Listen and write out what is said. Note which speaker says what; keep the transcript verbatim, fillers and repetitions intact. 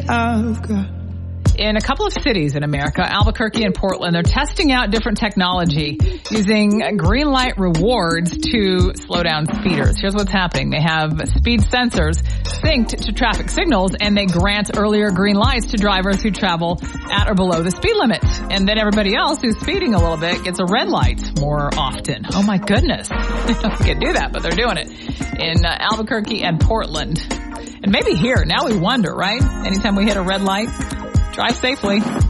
Speaker 1: I've got. In a couple of cities in America, Albuquerque and Portland, they're testing out different technology using green light rewards to slow down speeders. Here's what's happening. They have speed sensors synced to traffic signals, and they grant earlier green lights to drivers who travel at or below the speed limit. And then everybody else who's speeding a little bit gets a red light more often. Oh my goodness. They can't do that, but they're doing it in uh, Albuquerque and Portland. And maybe here. Now we wonder, right? Anytime we hit a red light, drive safely.